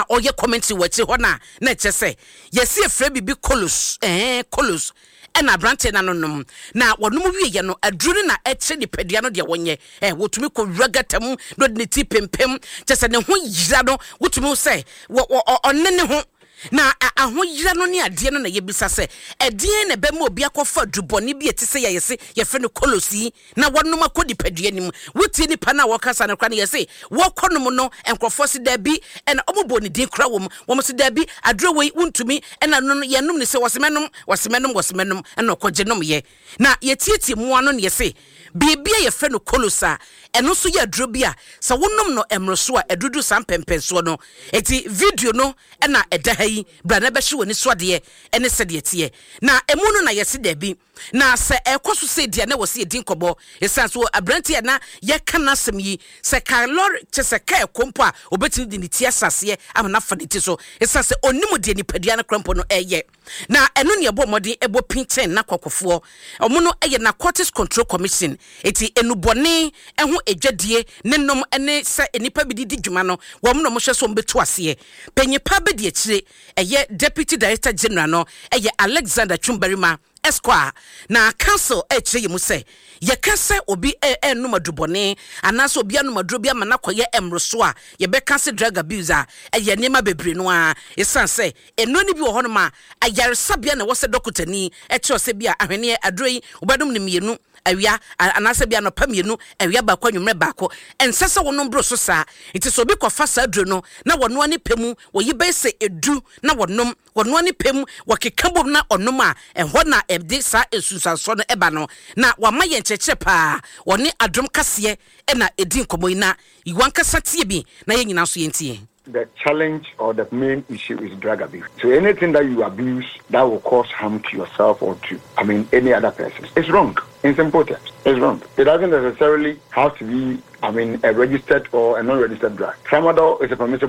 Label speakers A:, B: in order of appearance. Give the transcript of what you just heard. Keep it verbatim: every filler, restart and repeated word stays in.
A: oye comment wachi ho na na che se yesi efre bibi kolos eh kolos ena brante na nonom na wonum wiye no aduru na eche nipadia no de wonye eh wotumi ko ragatam no de ti pempem chese ne ho yira no wotumi se onne ho na ahoyira no ne ade no na yebisa se ede na be ma obi akofa duboni bi etise ye yese ye fe no kolosi na wonum akodi padua nim wotie nipa na wokasa na kwa na yese wokonom no enkrofo se da bi ena omobo ne din kra wom wom se da bi adro wei wuntumi ena no ye num ne se wosemenom wosemenom wosemenom ena okogenom ye na yetietie mu ano ne yese bibia ye fe no kolosa eno so ye adro bia sa wonum no emroso a edudu sam pempenso no eti video no ena eda hayi bra na be hye woni so de ene se de tie na emu no na yesi da bi na se ekoso se dia na wose edin kobo esan so abranti na ye kana sem yi se kalor che se ka ekompo a obetini de ne tie asase amana fa de ti so esan se onimu de ni padua na krampo no eye na eno ne ebo modin ebo pinchen na kwakofo omo no eye na Narcotics Control Commission eti enubone eho edwadie nenom ene se enipa bi di dwuma no wo mo no mo hwe so mbeto ase penyipa be de akire eye Deputy Director General no eye Alexander Chumbarima Esquire na council e kire yemu se ye kase obi e numadubone anaso obi anumadro bi amana koye emroso a ye be kase drug abuser eye nema bebre no a esan se eno ni bi wo hono ma ayaresabia na wo se dokotani e kire se bia ahwene adroi obadum ne mienu awia anase bia no pamienu awia ba kwanwumre baako ensese wono bro so sa iti so bi kofa sa adro no na wono ani pemu wo yi be se edu na wonom wono ani pemu wakekabom na onom a ehɔ na ebde sa esusanso no eba no na wama ye ncheche pa woni adom kase e na edin komoina iwan kasa tie bi na ye nyina so yentie.
B: The challenge or the main issue is drug abuse. So anything that you abuse that will cause harm to yourself or to, I mean, any other person, it's wrong. In simple terms, it's wrong. It doesn't necessarily have to be, I mean, a registered or a non-registered drug. Tramadol is a permissible